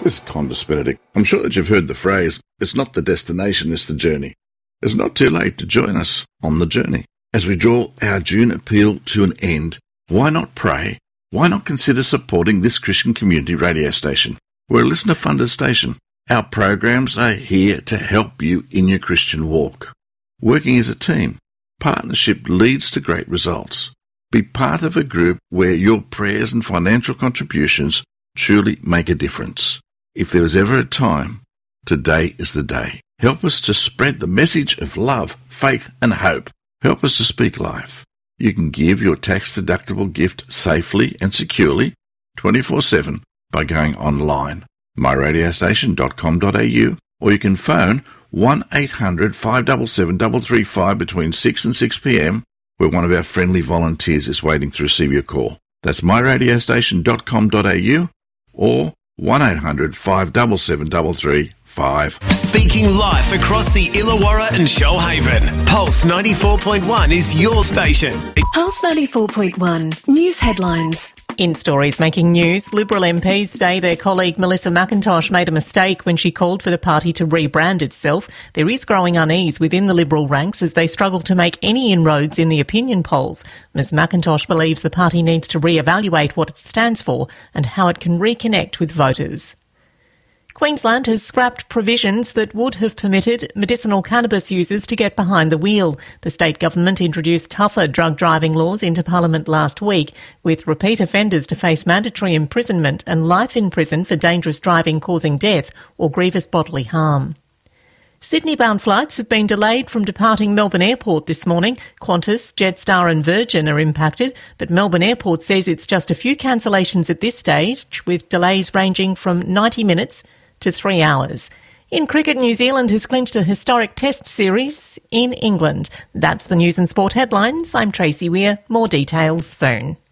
This is Qantas Benedict. I'm sure that you've heard the phrase, it's not the destination, it's the journey. It's not too late to join us on the journey. As we draw our June appeal to an end, why not pray? Why not consider supporting this Christian community radio station? We're a listener-funded station. Our programs are here to help you in your Christian walk. Working as a team, partnership leads to great results. Be part of a group where your prayers and financial contributions truly make a difference. If there was ever a time, today is the day. Help us to spread the message of love, faith and hope. Help us to speak life. You can give your tax-deductible gift safely and securely 24/7 by going online, myradiostation.com.au, or you can phone 1-800-577-335 between 6 and 6 p.m, where one of our friendly volunteers is waiting to receive your call. That's myradiostation.com.au or 1-800-577-335. Speaking life across the Illawarra and Shoalhaven. Pulse 94.1 is your station. Pulse 94.1 News Headlines. In stories making news, Liberal MPs say their colleague Melissa McIntosh made a mistake when she called for the party to rebrand itself. There is growing unease within the Liberal ranks as they struggle to make any inroads in the opinion polls. Ms McIntosh believes the party needs to re-evaluate what it stands for and how it can reconnect with voters. Queensland has scrapped provisions that would have permitted medicinal cannabis users to get behind the wheel. The state government introduced tougher drug driving laws into Parliament last week, with repeat offenders to face mandatory imprisonment and life in prison for dangerous driving causing death or grievous bodily harm. Sydney-bound flights have been delayed from departing Melbourne Airport this morning. Qantas, Jetstar and Virgin are impacted, but Melbourne Airport says it's just a few cancellations at this stage, with delays ranging from 90 minutes to 3 hours. In cricket, New Zealand has clinched a historic test series in England. That's the news and sport headlines. I'm Tracy Weir. More details soon.